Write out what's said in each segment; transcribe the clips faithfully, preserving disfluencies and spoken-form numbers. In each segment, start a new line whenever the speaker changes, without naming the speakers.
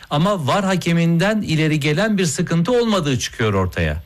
Ama VAR hakeminden ileri gelen bir sıkıntı olmadığı çıkıyor ortaya.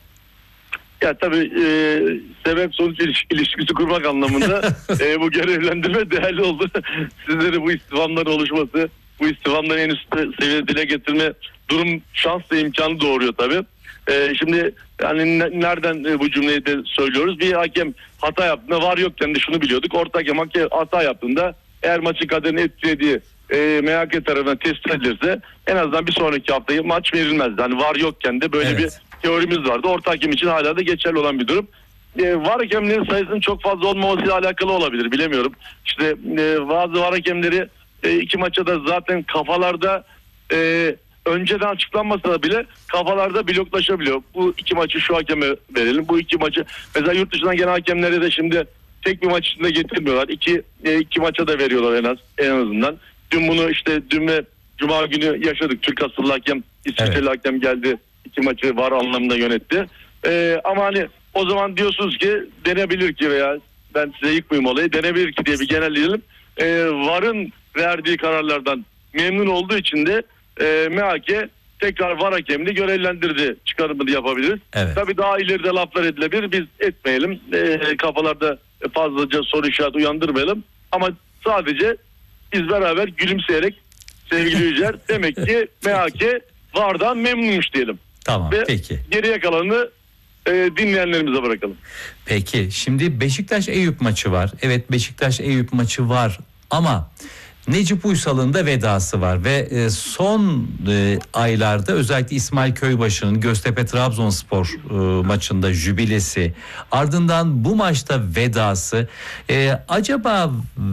Ya tabii e, sebep sonuç iliş- ilişkisi kurmak anlamında e, bu görevlendirme değerli oldu. Sizlere bu istifamların oluşması, bu istifamları en üst seviyede dile getirme durum şans ve imkanı doğuruyor tabii. E, şimdi yani ne- nereden e, bu cümleyi de söylüyoruz? Bir hakem hata yaptığında var yokken de şunu biliyorduk. Orta hakem hake- hata yaptığında eğer maçın kaderini etkilediği e, M H K tarafından tespit edilirse en azından bir sonraki haftayı maç verilmezdi. Hani var yokken de böyle
Evet.
bir teorimiz vardı. Orta hakem için hala da geçerli olan bir durum. E, VAR hakemlerin sayısının çok fazla olmamasıyla alakalı olabilir. Bilemiyorum. İşte e, bazı VAR hakemleri e, iki maça da zaten kafalarda e, önceden açıklanmasa da bile kafalarda bloklaşabiliyor. Bu iki maçı şu hakeme verelim. Bu iki maçı mesela yurt dışından gelen hakemlere de şimdi tek bir maç içinde getirmiyorlar. İki, e, iki maça da veriyorlar en az en azından. Dün bunu işte dün ve Cuma günü yaşadık. Türk asıllı hakem, İsviçreli
Evet.
hakem geldi. İki maçı VAR anlamında yönetti. Ee, ama hani o zaman diyorsunuz ki denebilir ki veya ben size yıkmayayım olayı denebilir ki diye bir genelleyelim. Ee, VAR'ın verdiği kararlardan memnun olduğu için de e, M H K tekrar VAR hakemini görevlendirdi çıkarımını yapabiliriz.
Evet.
Tabii daha ileride laflar edilebilir. Biz etmeyelim. Ee, kafalarda fazlaca soru işareti uyandırmayalım. Ama sadece biz beraber gülümseyerek sevgili Yücer demek ki M H K VAR'dan memnunmuş diyelim.
Tamam,
Ve
peki.
geriye kalanını e, dinleyenlerimize bırakalım.
Peki şimdi Beşiktaş Eyüp maçı var. Evet, Beşiktaş Eyüp maçı var ama Necip Uysal'ın da vedası var ve e, son e, aylarda özellikle İsmail Köybaşı'nın Göztepe Trabzonspor e, maçında jübilesi, ardından bu maçta vedası. E, acaba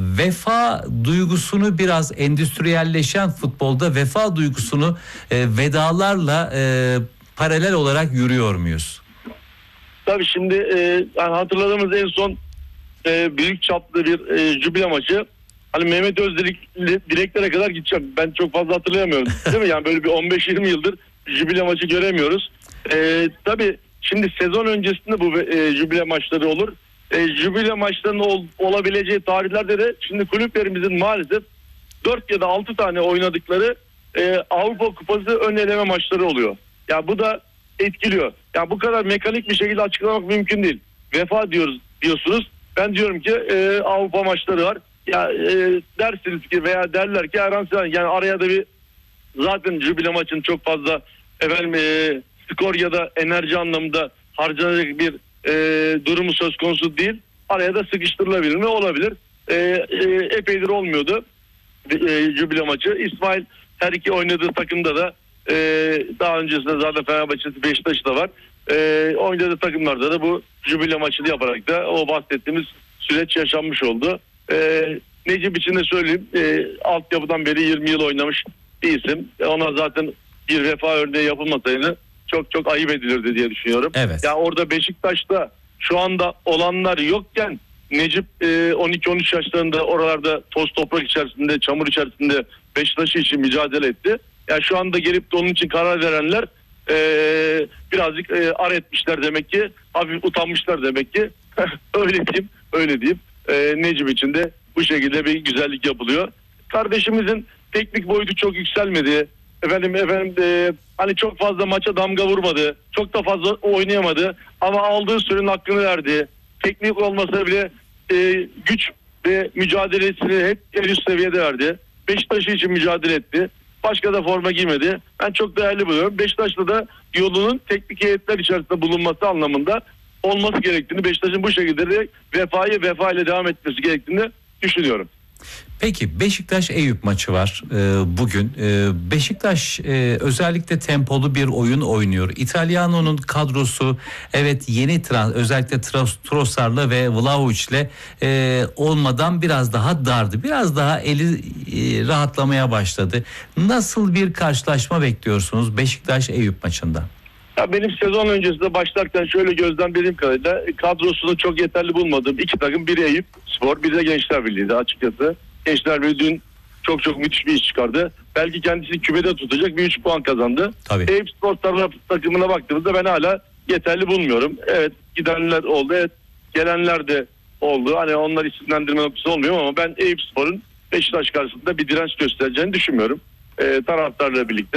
vefa duygusunu biraz endüstriyelleşen futbolda vefa duygusunu e, vedalarla e, paralel olarak yürüyor muyuz?
Tabii şimdi e, yani hatırladığımız en son e, büyük çaplı bir e, jübile maçı. Hani Mehmet Özdelik direklere kadar gideceğim. Ben çok fazla hatırlayamıyorum. Değil mi? Yani böyle bir on beş yirmi yıldır jübile maçı göremiyoruz. E, tabii şimdi sezon öncesinde bu e, jübile maçları olur. E, jübile maçlarının ol, olabileceği tarihlerde de şimdi kulüplerimizin maalesef dört ya da altı tane oynadıkları e, Avrupa Kupası ön eleme maçları oluyor. Ya bu da etkiliyor. Ya bu kadar mekanik bir şekilde açıklamak mümkün değil. Vefa diyoruz diyorsunuz. Ben diyorum ki e, Avrupa maçları var. Ya e, dersiniz ki veya derler ki Erhan Sinan, yani araya da bir zaten jübile maçın çok fazla efendim e, skor ya da enerji anlamında harcanacak bir e, durumu söz konusu değil. Araya da sıkıştırılabilir mi? Olabilir. E, e, epeydir olmuyordu e, jübile maçı. İsmail her iki oynadığı takımda da e, daha öncesinde zaten Fenerbahçe'si, Beşiktaş'ı da var. E, oynadığı takımlarda da bu jübile maçını yaparak da o bahsettiğimiz süreç yaşanmış oldu. E, Necip için de söyleyeyim, e, altyapıdan beri yirmi yıl oynamış bir isim. E, ona zaten bir vefa örneği yapılmasaydı çok çok ayıp edilirdi diye düşünüyorum.
Evet.
Ya orada Beşiktaş'ta şu anda olanlar yokken Necip e, on iki on üç yaşlarında oralarda toz toprak içerisinde, çamur içerisinde Beşiktaş'ı için mücadele etti. Yani şu anda gelip de onun için karar verenler e, birazcık e, ar etmişler demek ki, hafif utanmışlar demek ki. Öyle diyeyim, öyle diyeyim. E, Necip için de bu şekilde bir güzellik yapılıyor. Kardeşimizin teknik boyutu çok yükselmedi. Efendim efendim e, hani çok fazla maça damga vurmadı. Çok da fazla oynayamadı. Ama aldığı sürenin hakkını verdi. Teknik olmasa bile e, güç ve mücadelesini hep en üst seviyede verdi. Beşiktaş için mücadele etti. Başka da forma giymedi. Ben çok değerli buluyorum. Beşiktaş'ta da yolunun teknik heyetler içerisinde bulunması anlamında olması gerektiğini, Beşiktaş'ın bu şekilde de vefayı vefa ile devam etmesi gerektiğini düşünüyorum.
Peki Beşiktaş Eyüp maçı var e, bugün. E, Beşiktaş e, özellikle tempolu bir oyun oynuyor. İtalyano'nun kadrosu evet yeni trans, özellikle Tros, Trossard'la ve Vlahovic'le e, olmadan biraz daha dardı. Biraz daha eli e, rahatlamaya başladı. Nasıl bir karşılaşma bekliyorsunuz Beşiktaş Eyüp maçında?
Ya benim sezon öncesinde başlarken şöyle gözlemlediğim kadarıyla kadrosunu çok yeterli bulmadığım iki takım, biri Eyüp Spor, biri de Gençler Birliği'ydi açıkçası. Gençler Birliği dün çok çok müthiş bir iş çıkardı. Belki kendisini kümede tutacak bir üç puan kazandı.
Tabii.
Eyüp Spor takımına baktığımızda ben hala yeterli bulmuyorum. Evet, gidenler oldu, evet gelenler de oldu. Hani onlar isimlendirme noktası olmuyor ama ben Eyüp Spor'un Beşiktaş karşısında bir direnç göstereceğini düşünmüyorum. Ee, taraftarla birlikte.